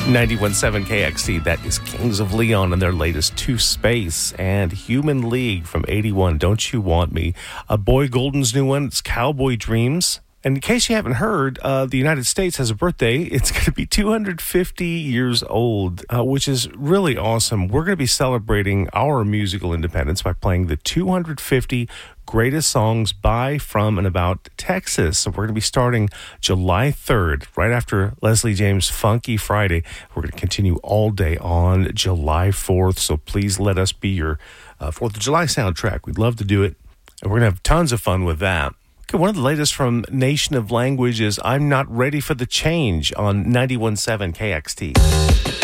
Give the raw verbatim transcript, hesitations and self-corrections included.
ninety-one point seven K X T, that is Kings of Leon and their latest To Space, and Human League from eighty-one, Don't You Want Me. Uh, Boy Golden's new one, it's Cowboy Dreams. And in case you haven't heard, uh, the United States has a birthday. It's going to be two hundred fifty years old, uh, which is really awesome. We're going to be celebrating our musical independence by playing the two hundred fifty greatest songs by, from, and about Texas. So we're going to be starting July third, right after Leslie James' Funky Friday. We're going to continue all day on July fourth. So please let us be your uh, fourth of July soundtrack. We'd love to do it. And we're going to have tons of fun with that. Okay, one of the latest from Nation of Language is I'm Not Ready for the Change on ninety-one point seven K X T.